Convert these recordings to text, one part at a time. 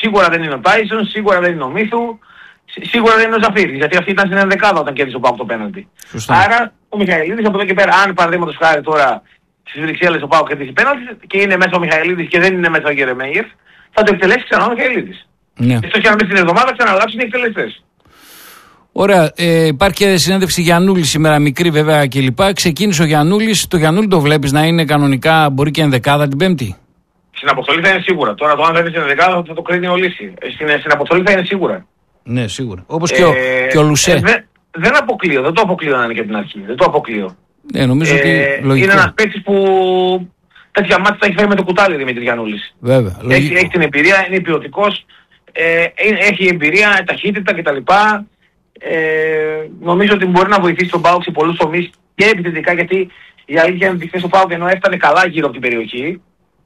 Σίγουρα δεν είναι ο Τάισον, σίγουρα δεν είναι ο Μίθου, σίγουρα δεν είναι ο Ζαφύρης, γιατί αυτή ήταν στην ενδεκάδα όταν κέρδισε ο ΠΑΟΚ το πέναλτι. Άρα ο Μιχαηλίδης από εδώ και πέρα, αν παραδείγματος χάρη τώρα στις Βρυξέλλες ο ΠΑΟΚ κερδίσει πέναλτι και είναι μέσα ο Μιχαηλίδης και δεν είναι μέσα ο Γερεμέγεφ, θα το εκτελέσει ξανά ο Μιχαηλίδης. Ναι. Εκτός και αν μέσα στην εβδομάδα ξαναλλάξουν οι εκτελεστές. Ωραία. Υπάρχει και συνέντευξη Γιαννούλη σήμερα, μικρή βέβαια κλπ. Ξεκίνησε ο Γιαννούλης. Το Γιαννούλη το βλέπεις να είναι κανονικά, μπορεί και ενδεκάδα την Πέμπτη? Στην αποστολή θα είναι σίγουρα. Τώρα το αν θα είναι στην ενδεκάδα θα το κρίνει ο Λύση. Στην αποστολή θα είναι σίγουρα. Ναι, σίγουρα. Όπως και ο Λουσέ. Δεν αποκλείω. Δεν το αποκλείω να είναι και από την αρχή. Δεν το αποκλείω. Ναι, νομίζω ότι λογικό. Είναι ένας παίκτης που τέτοια μάτια θα έχει φέρει με το κουτάλι Δημήτρη Γιαννούλης. Βέβαια. Έχει την εμπειρία, είναι ποιοτικός. Έχει εμπειρία, ταχύτητα κτλ. Νομίζω ότι μπορεί να βοηθήσει τον ΠΑΟΚ σε πολλούς τομείς και επιθετικά, γιατί η αλήθεια είναι ότι χθες ο ΠΑΟΚ ενώ έφτανε καλά γύρω από την περιοχή,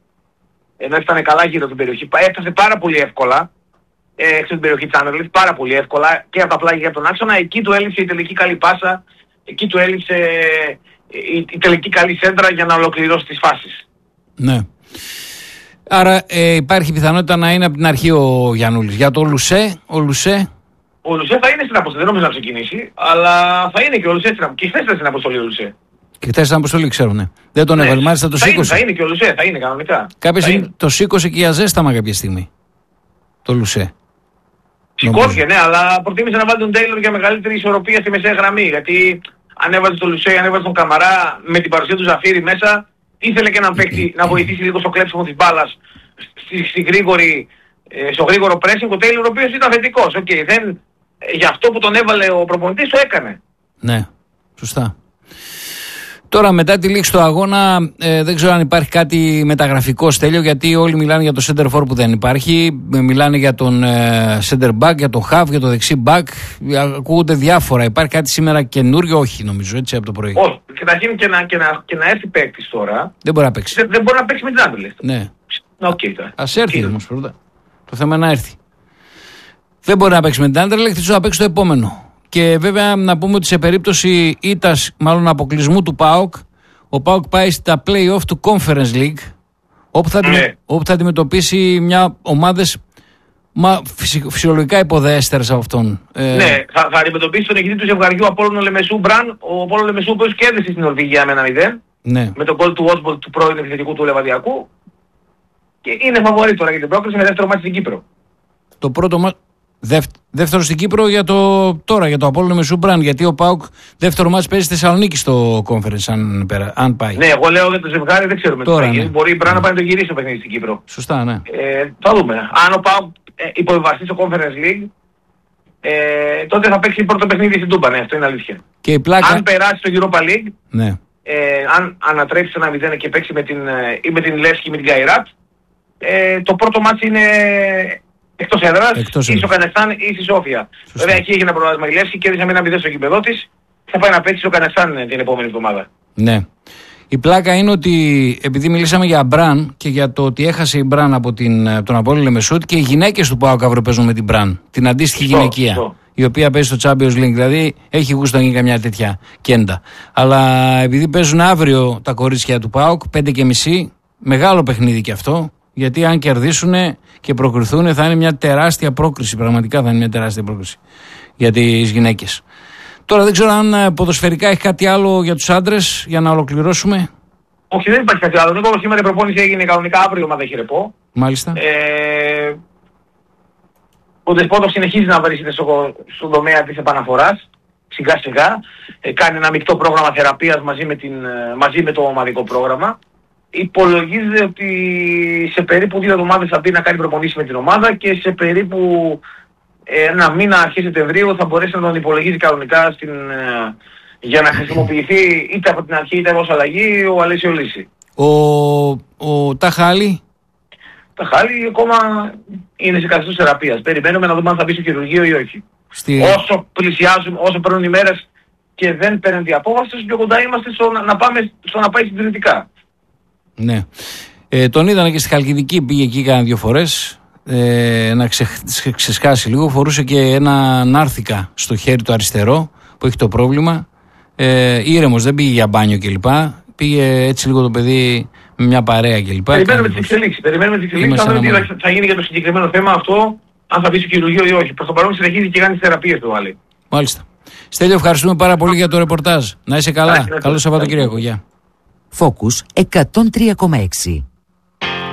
έφτασε πάρα πολύ εύκολα έξω την περιοχή της Άντερλης, πάρα πολύ εύκολα και από τα πλάγια και από τον άξονα. Εκεί του έλειψε η τελική καλή πάσα, εκεί του έλειψε η τελική καλή σέντρα για να ολοκληρώσει τις φάσεις. Ναι. Άρα υπάρχει πιθανότητα να είναι από την αρχή ο Γιαννούλης. Για το Λουσέ, ο Λουσέ θα είναι στην αποστολή, δεν νομίζω να ξεκινήσει, αλλά θα είναι και ο Λουσέ και χθες ήταν στην αποστολή ο Λουσέ. Και χθες στην αποστολή, ξέρουν. Ναι. Δεν τον έβαλε, μάλιστα το σήκωσε. Θα είναι και ο Λουσέ, θα είναι κανονικά. Κάποια στιγμή το σήκωσε και για ζέσταμα κάποια στιγμή. Το Λουσέ. Σηκώθηκε, ναι, αλλά προτίμησε να βάλει τον Τέιλορ για μεγαλύτερη ισορροπία στη μεσαία γραμμή. Γιατί αν έβαζε τον Λουσέ, αν έβαζε τον Καμαρά με την παρουσία του Ζαφύρη μέσα, ήθελε και έναν παίκτη να βοηθήσει λίγο στο κλέψιμο της μπάλας, στο γρήγορο pressing. Ο Τέιλορ ο οποίος ήταν θετικός. Για αυτό που τον έβαλε ο προπονητής το έκανε. Ναι, σωστά. Τώρα μετά τη λήξη του αγώνα δεν ξέρω αν υπάρχει κάτι μεταγραφικό, Στέλιο, γιατί όλοι μιλάνε για το center for που δεν υπάρχει, μιλάνε για τον center back, για τον half, για το δεξί back, ακούγονται διάφορα. Υπάρχει κάτι σήμερα καινούριο? Όχι, νομίζω, έτσι από το πρωί. Όχι, καταρχήν και να έρθει παίκτης τώρα. Δεν μπορεί να παίξει. Δεν μπορεί να παίξει με την Άντερλεχτ. Ναι. Ας έρθει όμως πρώτα. Το θέμα είναι να έρθει. Δεν μπορεί να παίξει με την Άντερλεχτ, ίσως να παίξει το επόμενο. Και βέβαια να πούμε ότι σε περίπτωση ήττας, μάλλον αποκλεισμού του ΠΑΟΚ, ο ΠΑΟΚ πάει στα play-off του Conference League, όπου θα αντιμετωπίσει μια ομάδες φυσιολογικά υποδέστερες από αυτόν. Ναι, θα αντιμετωπίσει τον νικητή του ζευγαριού Απόλλωνα Λεμεσού Μπραν, ο Απόλλωνα Λεμεσού ο οποίος κέρδισε στην Νορβηγία με 1-0, ναι, με τον γκολ του Όσμπολτ του πρώην επιθετικού του Λεβαδιακού, και είναι φαβορί τώρα για την πρόκριση με δεύτερο μάτι στην Κύπρο. Το πρώτο δεύτερο στην Κύπρο για το Απόλλωνα Λεμεσού Μπραν, γιατί ο ΠΑΟΚ δεύτερο μάτς παίζει στη Θεσσαλονίκη στο Conference αν πάει. Ναι, εγώ λέω για το ζευγάρι δεν ξέρουμε τώρα, τι θα γίνει. Ναι. Μπορεί η Μπραν να πάει να το γυρίσει το παιχνίδι στην Κύπρο. Σωστά, ναι. Θα δούμε. Αν ο ΠΑΟΚ υποβιβαστεί στο Conference League, τότε θα παίξει πρώτο παιχνίδι στην Τούμπα. Ναι, αυτό είναι αλήθεια. Και η πλάκα... Αν περάσει στο Europa League, ναι, αν ανατρέψει ένα 0 και παίξει με την Λεύσκη ή με την Καϊράτ, το πρώτο μάτς είναι εκτός έδρας, ή στο Κανεστάν ή στη Σόφια. Βέβαια εκεί έχει ένα προβάδισμα η Λεύσκη, κέρδισε με 1-0 στο γήπεδό της, θα πάει να παίξει στο Κανεστάν την επόμενη εβδομάδα. Ναι. Η πλάκα είναι ότι επειδή μιλήσαμε για Μπραν και για το ότι έχασε η Μπραν από τον Απόλλωνα Λεμεσούτ, και οι γυναίκες του ΠΑΟΚ αύριο παίζουν με την Μπραν, την αντίστοιχη γυναικεία, η οποία παίζει στο Champions League. Δηλαδή έχει γούστο να γίνει καμιά τέτοια κέντα. Αλλά επειδή παίζουν αύριο τα κορίτσια του ΠΑΟΚ, 5:30, μεγάλο παιχνίδι κι αυτό, γιατί αν κερδίσουν και προκριθούν θα είναι μια τεράστια πρόκριση. Πραγματικά θα είναι μια τεράστια πρόκριση για τις γυναίκες. Τώρα δεν ξέρω αν ποδοσφαιρικά έχει κάτι άλλο για τους άντρες για να ολοκληρώσουμε. Όχι, δεν υπάρχει κάτι άλλο. Νίκο, σήμερα η προπόνηση έγινε κανονικά, αύριο ομάδα έχει ρεπό. Μάλιστα. Ο Δεσπότοφ συνεχίζει να βρίσκεται στον τομέα της επαναφοράς. Σιγά σιγά. Κάνει ένα μεικτό πρόγραμμα θεραπείας μαζί με το ομαδικό πρόγραμμα. Υπολογίζεται ότι σε περίπου 2 εβδομάδες θα μπει να κάνει προπονήσεις με την ομάδα και σε περίπου ένα μήνα αρχές Σεπτεμβρίου θα μπορέσει να τον υπολογίζει κανονικά για να χρησιμοποιηθεί είτε από την αρχή είτε ως αλλαγή ο Αλέσιο Λύση. Ο Ταχάλη. Ταχάλη ακόμα είναι σε καθεστώς θεραπείας. Περιμένουμε να δούμε αν θα μπει στο χειρουργείο ή όχι. Όσο πλησιάζουμε, όσο παίρνουν οι μέρες και δεν παίρνει την απόφαση, τόσο πιο κοντά είμαστε στο να πάει συντηρητικά. Ναι. Τον είδανε και στη Χαλκιδική, πήγε εκεί κάνα 2 φορές να ξεσκάσει λίγο. Φορούσε και ένα νάρθηκα στο χέρι του αριστερό που έχει το πρόβλημα. Ήρεμος, δεν πήγε για μπάνιο κλπ. Πήγε έτσι λίγο το παιδί Με μια παρέα κλπ. Περιμένουμε τις εξελίξεις. Θα δούμε τι θα γίνει για το συγκεκριμένο θέμα αυτό, αν θα μπει στο χειρουργείο ή όχι. Προς το παρόν συνεχίζει και κάνει τις θεραπείες του Άλλη. Μάλιστα. Στέλιο, ευχαριστούμε πάρα πολύ για το ρεπορτάζ. Να είσαι καλά. Καλό Σαββατοκύριακο. Γεια. Focus 103,6.